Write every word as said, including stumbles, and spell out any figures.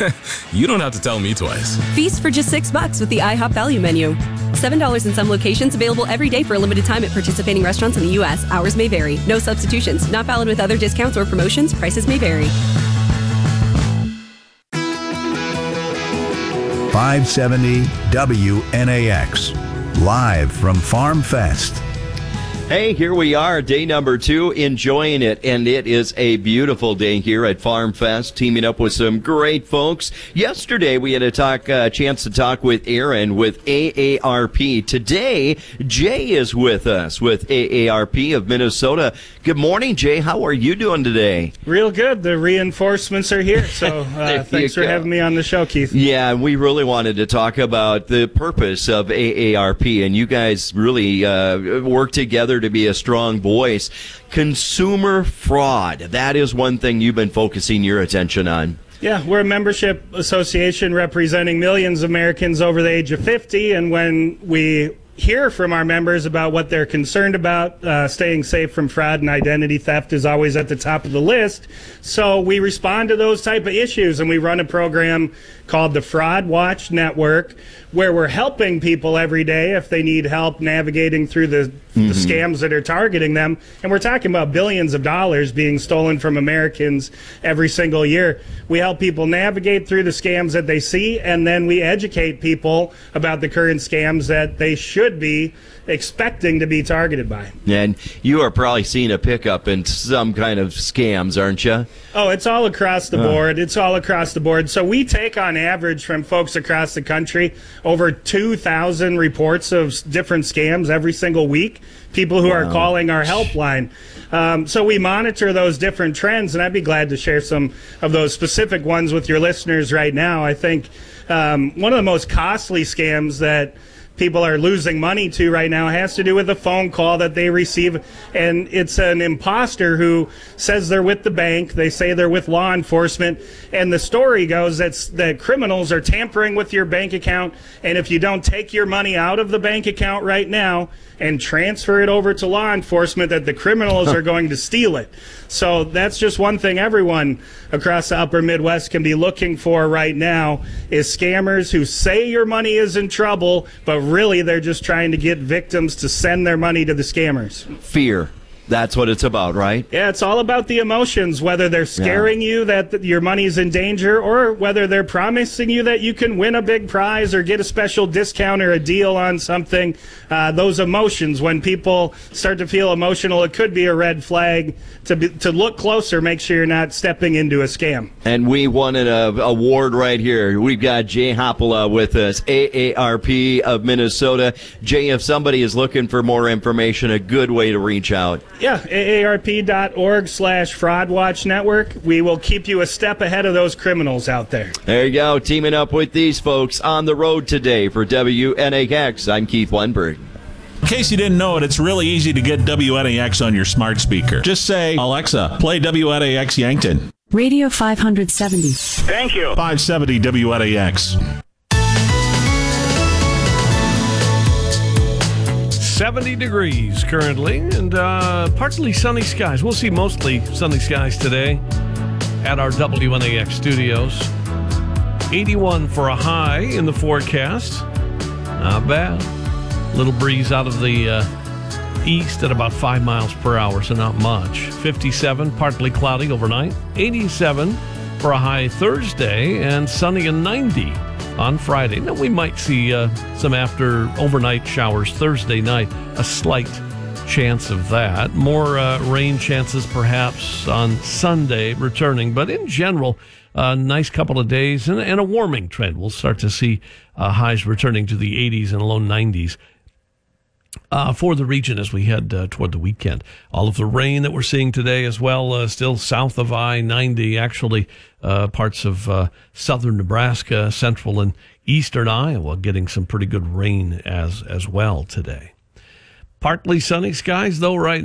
You don't have to tell me twice. Feast for just six bucks with the IHOP Value Menu. seven dollars in some locations, available every day for a limited time at participating restaurants in the U S. Hours may vary. No substitutions. Not valid with other discounts or promotions. Prices may vary. five seventy W N A X. Live from Farm Fest. Hey, here we are, day number two, enjoying it, and it is a beautiful day here at Farm Fest, teaming up with some great folks. Yesterday, we had a talk, uh, chance to talk with Aaron with A A R P. Today, Jay is with us with A A R P of Minnesota. Good morning, Jay. How are you doing today? Real good. The reinforcements are here, so uh, thanks for go. having me on the show, Keith. Yeah, we really wanted to talk about the purpose of A A R P, and you guys really uh, work together to be a strong voice. Consumer fraud, that is one thing you've been focusing your attention on. Yeah, we're a membership association representing millions of Americans over the age of fifty, and when we hear from our members about what they're concerned about, uh, staying safe from fraud and identity theft is always at the top of the list. So we respond to those type of issues, and we run a program called the Fraud Watch Network, where we're helping people every day if they need help navigating through the, mm-hmm. the scams that are targeting them. And we're talking about billions of dollars being stolen from Americans every single year. We help people navigate through the scams that they see, and then we educate people about the current scams that they should be expecting to be targeted by. And you are probably seeing a pickup in some kind of scams, aren't you? Oh, it's all across the board. It's all across the board. So we take on average from folks across the country over two thousand reports of different scams every single week, people who wow. are calling our helpline. Um, so we monitor those different trends, and I'd be glad to share some of those specific ones with your listeners right now. I think um, one of the most costly scams that people are losing money to right now has to do with a phone call that they receive, and it's an imposter who says they're with the bank. They say they're with law enforcement, and the story goes that that criminals are tampering with your bank account, and if you don't take your money out of the bank account right now and transfer it over to law enforcement, that the criminals are going to steal it. So that's just one thing everyone across the upper Midwest can be looking for right now, is scammers who say your money is in trouble, but really they're just trying to get victims to send their money to the scammers. Fear. That's what it's about, right? Yeah, it's all about the emotions, whether they're scaring yeah. you that th- your money's in danger, or whether they're promising you that you can win a big prize or get a special discount or a deal on something. Uh, those emotions, when people start to feel emotional, it could be a red flag to be, to look closer, make sure you're not stepping into a scam. And we won an uh, award right here. We've got Jay Hoppola with us, A A R P of Minnesota. Jay, if somebody is looking for more information, a good way to reach out. Yeah, A A R P dot org slash Fraud Watch Network. We will keep you a step ahead of those criminals out there. There you go, teaming up with these folks on the road today for W N A X. I'm Keith Lundberg. In case you didn't know it, it's really easy to get W N A X on your smart speaker. Just say, Alexa, play W N A X Yankton. Radio five seventy. Thank you. five seventy W N A X. seventy degrees currently, and uh, partly sunny skies. We'll see mostly sunny skies today at our W N A X studios. eighty-one for a high in the forecast. Not bad. Little breeze out of the uh, east at about five miles per hour, so not much. fifty-seven, partly cloudy overnight. eighty-seven for a high Thursday, and sunny and ninety on Friday. Now we might see uh, some after overnight showers Thursday night, a slight chance of that. More uh, rain chances perhaps on Sunday returning, but in general, a nice couple of days and, and a warming trend. We'll start to see uh, highs returning to the eighties and low nineties. Uh, for the region as we head uh, toward the weekend. All of the rain that we're seeing today as well, uh, still south of I ninety, actually uh, parts of uh, southern Nebraska, central and eastern Iowa getting some pretty good rain as as well today. Partly sunny skies, though, right